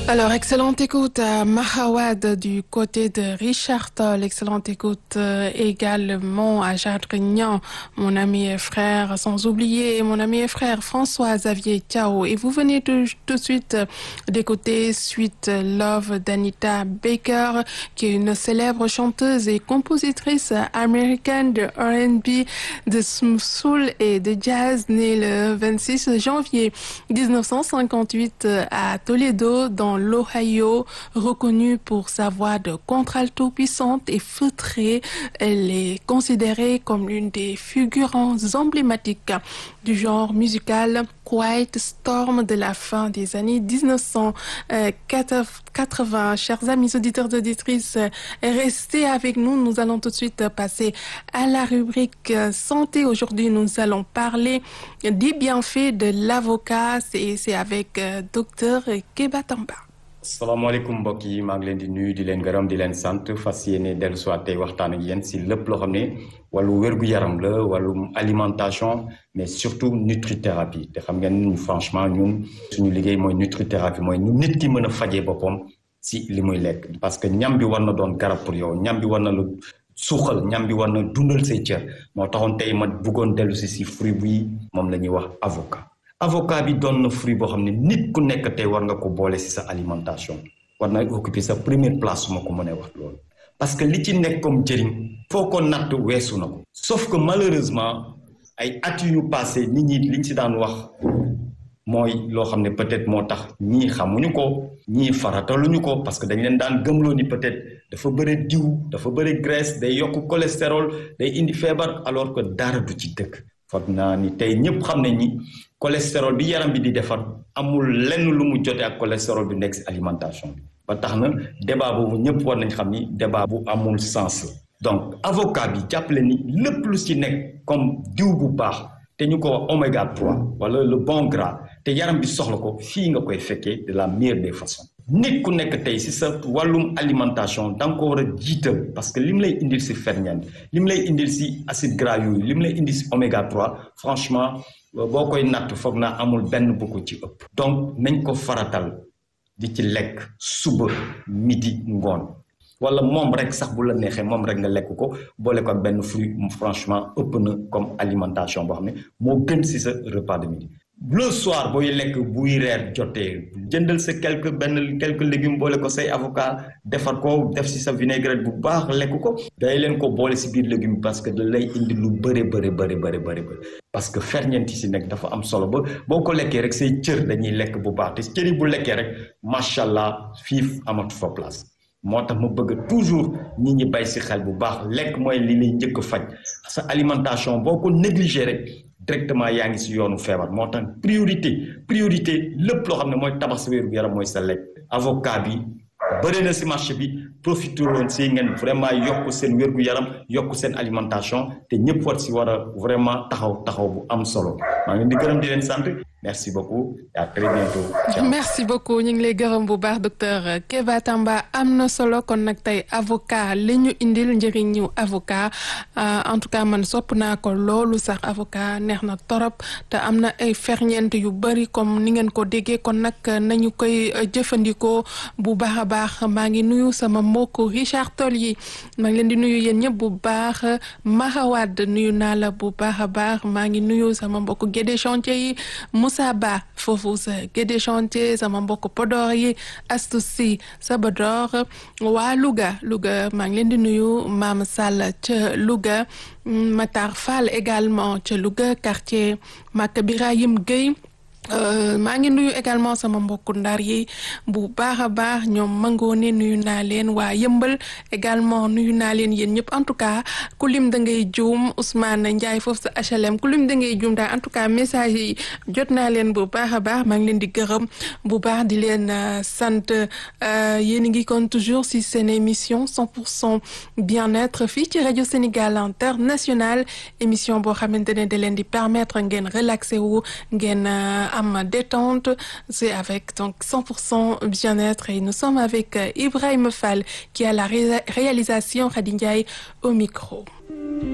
Alors, excellente écoute à Mahawad du côté de Richard Toll. Excellente écoute également à Jacques Rignan, mon ami et frère, sans oublier mon ami et frère François-Xavier Thiao. Et vous venez tout de suite d'écouter Sweet Love d'Anita Baker, qui est une célèbre chanteuse et compositrice américaine de R&B, de soul et de jazz, née le 26 janvier 1958 à Toledo, dans l'Ohio. Reconnue pour sa voix de contralto puissante et feutrée, elle est considérée comme l'une des figurantes emblématiques du genre musical Quiet Storm de la fin des années 1980. Chers amis auditeurs et auditrices, restez avec nous. Nous allons tout de suite passer à la rubrique santé. Aujourd'hui, nous allons parler des bienfaits de l'avocat. C'est avec docteur Keba Tamba. salaamaaleykum mbokk yi maa ngi leen di nuyu di leen gërëm di leen sant fas yéene dellu soit tey waxtaan ak yéen si lépp loo xam ne wàllu wér-gu-yaram la wàllu alimentation mais surtout nutrithérapie te xam ngeen franchement ñun suñu liggéey mooy nutrithérapie mooy ñu nit ki mën a fajee boppam si li muy lekk parce que ñam bi war na doon garab pour yow ñam bi war na la suuxal ñam bi war na dundal say cër moo taxoon tey ma bëggoon dellu si fruit bi moom la ñuy wax avocat bi doon na fruit boo xam ne nit ku nekk tey war nga ko boole si sa alimentation war na occuper sa première place su ma ko mënee wax loolu parce que li ci nekk comme njëriñ foo ko natt weesu na ko sauf que malheureusement ay at yu passé nit ñi liñ si daan wax mooy loo xam ne peut-être moo tax ñii xamuñu ko ñii farataluñu ko parce que dañ leen daan gëmloo ni peut-être dafa bëri diw dafa bëri graisse day yokk cholestérol day indi feebar alors que dara du ci dëkk foog naa ni tey ñëpp xam ne ñi cholestérol bi yaram bi di defar amul lenn lu mu jote ak cholestérol bi nekk si alimentation bi ba tax na débat boobu ñëpp war nañ xam ni débat bu amul sens la donc avocat bi jàppale ni lépp lu ci nekk comme diw bu baax te ñu ko wax oméga 3 wala le bon gras te yaram bi soxla ko fii nga koy fekkee de la meilleure des façons nit ku nekk tey si sa wàllum alimentation da nga ko war a jiital parce que lim lay indil si ferñeent lim lay indil si acide gras yooyu lim lay indil si oméga 3 franchement boo koy natt foog naa amul benn bu ko ci ëpp donc nañ ko faratal di ci lekk suba midi ngoon wala moom rek sax bu la neexee moom rek nga lekk ko boole ko ak benn fruit franchement ëpp na comme alimentation boo xam ne moo gën si sa repas de midi le soir booy lekk buy reer jotee jëndal sa quelques légumes boole ko say avocat defar ko def si sa vinaigrette bu baax lekk ko day leen ko boole si biir légumes parce que da lay indi lu bëri parce que ferñeent yi si nekk dafa am solo ba boo ko lekkee rek say cër dañuy lekk bu baax te cër yi bu lekkee rek macha allah fiif amatu fa place moo tax ma bëgg toujours nit ñi bay si xel bu baax lekk mooy li lay njëkk a faj sa alimentation boo ko négligé rek directement yaa ngi si yoonu feebar moo tax priorité lépp loo xam ne mooy tabax sa wéeru yaram mooy sa lekk avocat bi bëri na si marché bi profité woon si ngeen vraiment yokk seen wérgu yaram yokk seen alimentation te ñëpp war si war a vraiment taxaw bu am solo maa ngi di gërëm di leen sant merci beaucoup et à très bientôt. merci beaucoup ñu ngi lay gërëm bu baax docteur Keba Tamba am na solo kon nag tey avocat li ñu indil njëriñu avocat en tout cas man sopp naa ko loolu sax avocat neex na torop te am na ay ferñeent yu bari comme ni ngeen ko déggee kon nag nañu koy jëfandikoo bu baax a baax maa ngi nuyu sama mbokku Richard Toll yi maa ngi leen di nuyu yéen ñëpp bu baax Mahawad nuyu naa la bu baax a baax maa ngi nuyu sama mbokku Guédé Chantier yi Moussa Ba foofu sa Guédé Chantier sama mbokk Podor yi Astou Sy sa Podor waa Louga maa ngi leen di nuyu Mame Sall ca Louga Matar Fall également ca Louga quartier Maka Birahim Gueye maa ngi nuyu également sama mbokku Ndar yi bu baax a baax ñoom mangoone nuyu naa leen waa Yëmbal également nuyu naa leen yéen ñëpp en tout cas ku lim da ngay juum Ousmane Ndiaye foofu sa HLM ku lim da ngay juum daal en tout cas message yi jot naa leen bu baax a baax maa ngi leen di gërëm bu baax di leen sant yéen ngi kon toujours si seen émission 100% bien-être fii ci rajo Sénégal International émission boo xamante ne da leen di permettre ngeen relaxer wu ngeen am détente, c'est avec donc 100% bien-être et nous sommes avec Ibrahima Fall qui a la réalisation, Khady Ndiaye au micro.